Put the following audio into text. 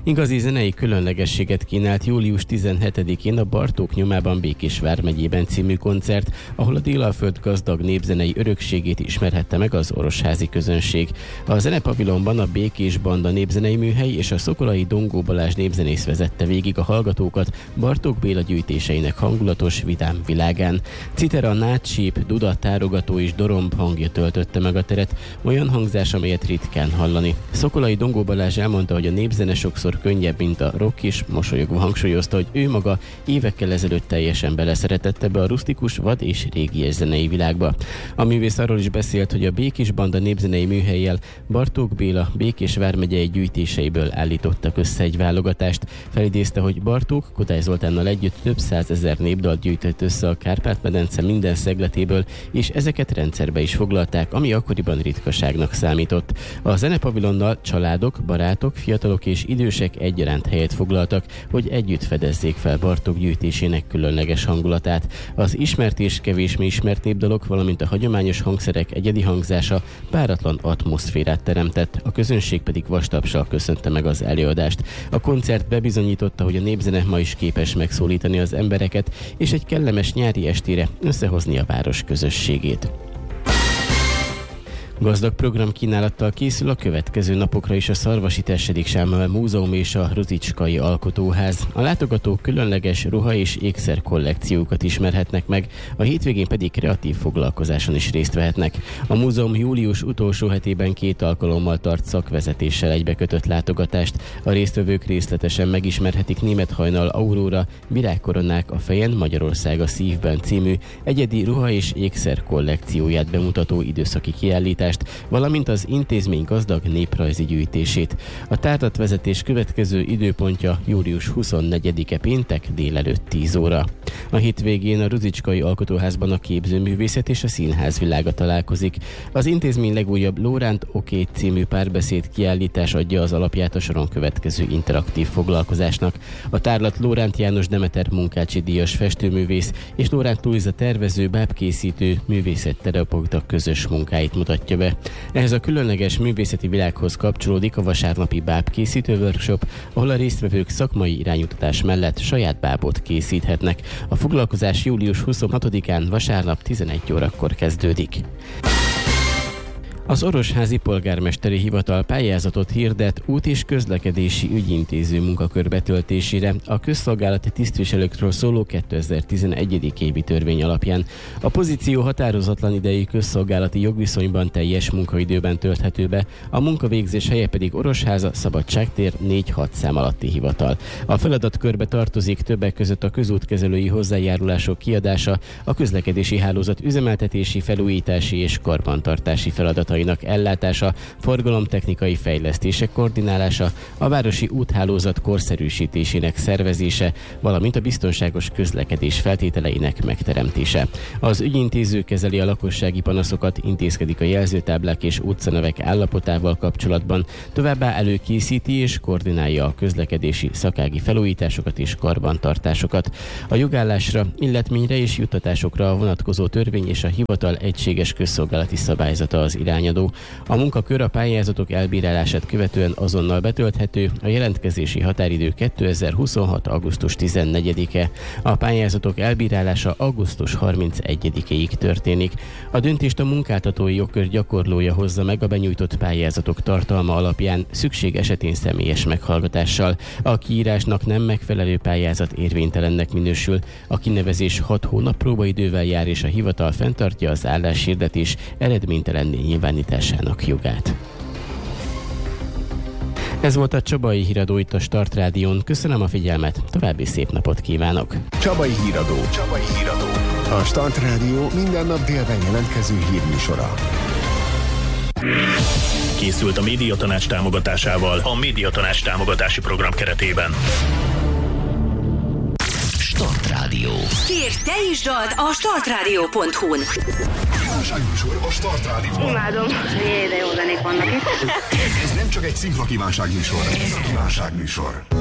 Igazi zenei különlegességet kínált július 17-én a Bartók nyomában Békés vármegyében című koncert, ahol a Délalföld gazdag népzenei örökségét ismerhette meg az orosházi közönség. A zenepavilonban a Békés Banda népzenei műhely és a szokolai Dongó Balázs népzenész vezette végig a hallgatókat Bartók Béla gyűjtéseinek hangulatos, vidám világán. Citera, nátsíp, duda, tárogató és doromb hangja töltötte meg a teret, olyan hangzás, amelyet ritkán hallani. Szokolai Dongó Balázs elmondta, hogy a népzene sokszor könnyebb, mint a rock is, mosolyogva hangsúlyozta, hogy ő maga évekkel ezelőtt teljesen beleszeretett ebbe a rusztikus, vad és régies zenei világba. A művész arról is beszélt, hogy a Békés Banda népzenei műhellyel Bartók Béla Békés vármegyei gyűjtéseiből állítottak össze egy válogatást. Felidézte, hogy Bartók Kodály Zoltánnal együtt több százezer népdalt gyűjtött össze a Kárpát-medence minden szegletéből, és ezeket rendszerbe is foglalták, ami akkoriban ritkaságnak számított. A zenepavilonnal családok, barátok, fiatalok és idősek egyaránt helyet foglaltak, hogy együtt fedezzék fel Bartók gyűjtésének különleges hangulatát. Az ismert és kevésbé ismert népdalok, valamint a hagyományos hangszerek egyedi hangzása páratlan atmoszférát teremtett, a közönség pedig vastapsal köszönte meg az előadást. A koncert bebizonyította, hogy a népzene ma is képes megszólítani az embereket, és egy kellemes nyári estére összehozni a város közösségét. Gazdag programkínálattal készül a következő napokra is a Szarvasi Tessedik Sámuel Múzeum és a Ruzicskai Alkotóház. A látogatók különleges ruha- és ékszer kollekciókat ismerhetnek meg, a hétvégén pedig kreatív foglalkozáson is részt vehetnek. A múzeum július utolsó hetében 2 alkalommal tart szakvezetéssel egybekötött látogatást. A résztvevők részletesen megismerhetik Némethajnal Aurora Virágkoronák a fejen, Magyarország a szívben című egyedi ruha- és ékszer kollekcióját bemutató időszaki kiállítást, valamint az intézmény gazdag néprajzi gyűjtését. A tárlatvezetés következő időpontja július 24-e péntek délelőtt 10 óra. A hétvégén a Ruzicskai Alkotóházban a képzőművészet és a színház világa találkozik. Az intézmény legújabb Lóránt Oké című párbeszéd kiállítás adja az alapját a soron következő interaktív foglalkozásnak. A tárlat Lóránt János Demeter Munkácsi díjas festőművész és Lóránt Lujza tervező, bábkészítő, művészetterapeuta közös munkáit mutatja be. Ehhez a különleges művészeti világhoz kapcsolódik a vasárnapi bábkészítő workshop, ahol a résztvevők szakmai iránymutatás mellett saját bábot készíthetnek. A foglalkozás július 26-án vasárnap 11 órakor kezdődik. Az Orosházi Polgármesteri Hivatal pályázatot hirdet út- és közlekedési ügyintéző munkakör betöltésére a közszolgálati tisztviselőkről szóló 2011. évi törvény alapján. A pozíció határozatlan idejű közszolgálati jogviszonyban teljes munkaidőben tölthető be, a munkavégzés helye pedig Orosháza, Szabadságtér 4-6 szám alatti hivatal. A feladatkörbe tartozik többek között a közútkezelői hozzájárulások kiadása, a közlekedési hálózat üzemeltetési, felújítási és karbantartási feladatainak ellátása, forgalomtechnikai fejlesztések koordinálása, a városi úthálózat korszerűsítésének szervezése, valamint a biztonságos közlekedés feltételeinek megteremtése. Az ügyintéző kezeli a lakossági panaszokat, intézkedik a jelzőtáblák és utcanevek állapotával kapcsolatban, továbbá előkészíti és koordinálja a közlekedési szakági felújításokat és karbantartásokat. A jogállásra, illetményre és juttatásokra vonatkozó törvény és a hivatal egységes közszolgálati szabályzata az irányadó. A munkakör a pályázatok elbírálását követően azonnal betölthető, a jelentkezési határidő 2026. augusztus 14-e. A pályázatok elbírálása augusztus 31-ig történik. A döntést a munkáltatói jogkör gyakorlója hozza meg a benyújtott pályázatok tartalma alapján, szükség esetén személyes meghallgatással. A kiírásnak nem megfelelő pályázat érvénytelennek minősül, a kinevezés 6 hónap próbaidővel jár, és a hivatal fenntartja az álláshirdetés eredménytelenné nyilvánításának jogát. Ez volt a Csabai Híradó itt a Start Rádión. Köszönöm a figyelmet, további szép napot kívánok! Csabai Híradó. A Start Rádió minden nap délben jelentkező hírműsora. Készült a Médiatanács támogatásával a Médiatanács támogatási program keretében. Start Rádió. Kérj, te is dalt a startradio.hu-n. Kívánságműsor a Start Rádióban. Imádom. Jé, de jó zenék vannak itt. Ez nem csak egy szimpla kívánságműsor, ez a kívánságműsor.